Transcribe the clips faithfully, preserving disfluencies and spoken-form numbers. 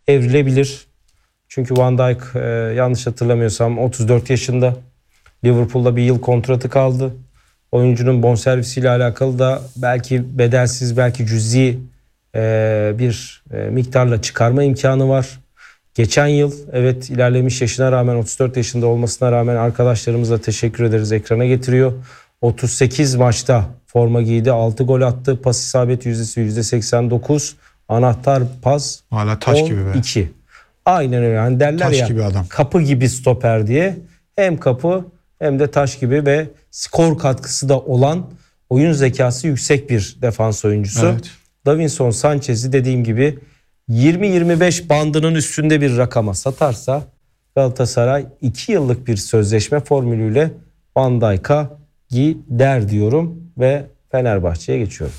evrilebilir. Çünkü Van Dijk e, yanlış hatırlamıyorsam otuz dört yaşında. Liverpool'da bir yıl kontratı kaldı. Oyuncunun bonservisiyle alakalı da belki bedelsiz, belki cüzi e, bir e, miktarla çıkarma imkanı var. Geçen yıl evet ilerlemiş yaşına rağmen, otuz dört yaşında olmasına rağmen arkadaşlarımıza teşekkür ederiz, ekrana getiriyor. otuz sekiz maçta forma giydi, altı gol attı, pas isabet yüzdesi yüzde seksen dokuz, anahtar pas hala taş gibi be. on iki. Aynen öyle. Yani derler taş ya gibi adam. Kapı gibi stoper diye. Hem kapı hem de taş gibi ve skor katkısı da olan, oyun zekası yüksek bir defans oyuncusu. Evet. Davinson Sanchez'i dediğim gibi yirmi yirmi beş bandının üstünde bir rakama satarsa Galatasaray iki yıllık bir sözleşme formülüyle Van Dijk'a gider diyorum ve Fenerbahçe'ye geçiyorum.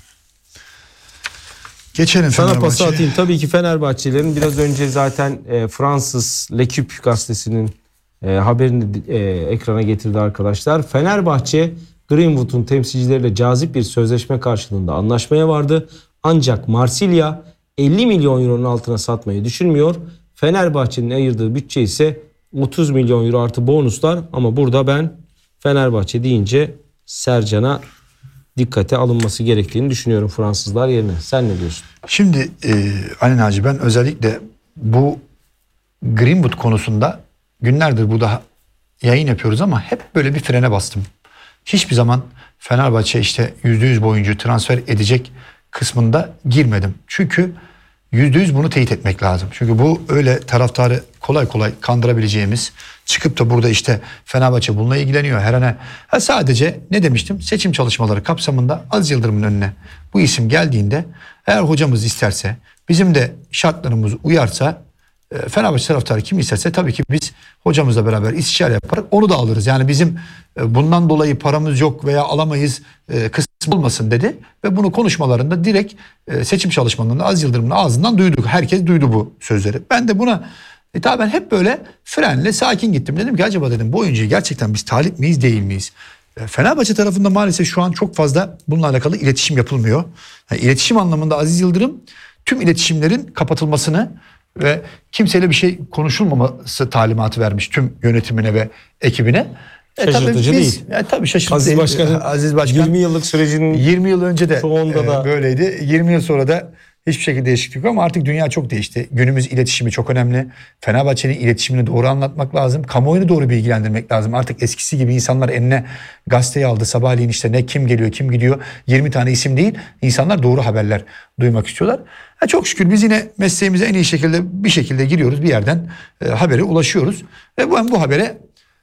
Geçelim Sana Fenerbahçe'ye. pası atayım. Tabii ki Fenerbahçelilerin biraz önce zaten e, Fransız L'Equipe gazetesinin e, haberini e, ekrana getirdi arkadaşlar. Fenerbahçe Greenwood'un temsilcileriyle cazip bir sözleşme karşılığında anlaşmaya vardı. Ancak Marsilya elli milyon euronun altına satmayı düşünmüyor. Fenerbahçe'nin ayırdığı bütçe ise otuz milyon euro artı bonuslar, ama burada ben Fenerbahçe deyince Sercan'a dikkate alınması gerektiğini düşünüyorum Fransızlar yerine. Sen ne diyorsun? Şimdi e, Ali Naci, ben özellikle bu Greenwood konusunda günlerdir burada yayın yapıyoruz ama hep böyle bir frene bastım. Hiçbir zaman Fenerbahçe işte yüzde yüz oyuncu transfer edecek kısmında girmedim. Çünkü yüzde yüz bunu teyit etmek lazım. Çünkü bu öyle taraftarı kolay kolay kandırabileceğimiz, çıkıp da burada işte Fenerbahçe bununla ilgileniyor her an. Ha, sadece ne demiştim? Seçim çalışmaları kapsamında Aziz Yıldırım'ın önüne bu isim geldiğinde, eğer hocamız isterse, bizim de şartlarımız uyarsa, Fenerbahçe taraftarı kim isterse tabii ki biz hocamızla beraber istişare yaparak onu da alırız. Yani bizim bundan dolayı paramız yok veya alamayız kısmı olmasın dedi. Ve bunu konuşmalarında direkt seçim çalışmalarında Aziz Yıldırım'ın ağzından duyduk. Herkes duydu bu sözleri. Ben de buna e tabi ben hep böyle frenle sakin gittim. Dedim ki acaba dedim bu oyuncuyu gerçekten biz talip miyiz değil miyiz? Fenerbahçe tarafında maalesef şu an çok fazla bununla alakalı iletişim yapılmıyor. Yani iletişim anlamında Aziz Yıldırım tüm iletişimlerin kapatılmasını ve kimseyle bir şey konuşulmaması talimatı vermiş tüm yönetimine ve ekibine. Şaşırtıcı e, tabii biz, değil. E, tabii şaşırtıcı Aziz değil. Başkan, Aziz Başkan yirmi yıllık sürecinin yirmi yıl önce de çoğunda da e, böyleydi. yirmi yıl sonra da hiçbir şekilde değişiklik yok ama artık dünya çok değişti. Günümüz iletişimi çok önemli. Fenerbahçe'nin iletişimini doğru anlatmak lazım. Kamuoyunu doğru bilgilendirmek lazım. Artık eskisi gibi insanlar eline gazeteyi aldı. Sabahleyin işte ne kim geliyor kim gidiyor. yirmi tane isim değil. İnsanlar doğru haberler duymak istiyorlar. Ha, çok şükür biz yine mesleğimize en iyi şekilde bir şekilde giriyoruz. Bir yerden e, habere ulaşıyoruz. Ve ben bu habere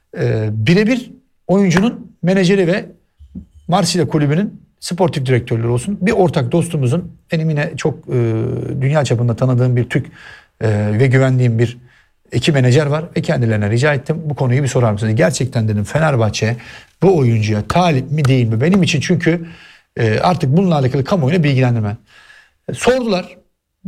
e, birebir oyuncunun menajeri ve Marsilya kulübünün sportif direktörleri olsun, bir ortak dostumuzun, benim yine çok e, dünya çapında tanıdığım bir Türk e, ve güvendiğim bir iki menajer var ve kendilerine rica ettim. Bu konuyu bir sorar mısınız? Gerçekten dedim Fenerbahçe bu oyuncuya talip mi değil mi? Benim için çünkü e, artık bununla alakalı kamuoyuna bilgilendirme. E, sordular.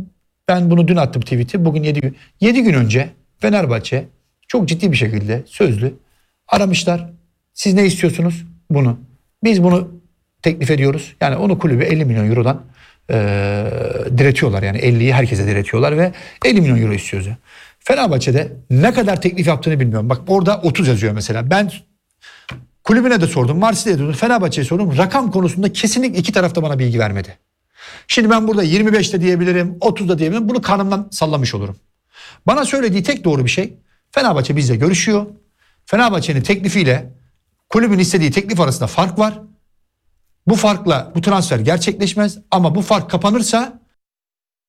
Ben bunu dün attım tweet'i. Bugün yedi gün. yedi gün önce Fenerbahçe çok ciddi bir şekilde sözlü aramışlar. Siz ne istiyorsunuz? Bunu. Biz bunu teklif ediyoruz. Yani onu kulübü elli milyon eurodan e, diretiyorlar. Yani elliyi herkese diretiyorlar ve elli milyon euro istiyoruz. Fenerbahçe'de ne kadar teklif yaptığını bilmiyorum. Bak orada otuz yazıyor mesela. Ben kulübüne de sordum. Marsilya'ya de sordum. Fenerbahçe'ye sordum. Rakam konusunda kesinlikle iki tarafta bana bilgi vermedi. Şimdi ben burada yirmi beşte diyebilirim, otuzda diyebilirim. Bunu karnımdan sallamış olurum. Bana söylediği tek doğru bir şey. Fenerbahçe bizle görüşüyor. Fenerbahçe'nin teklifiyle kulübün istediği teklif arasında fark var. Bu farkla bu transfer gerçekleşmez ama bu fark kapanırsa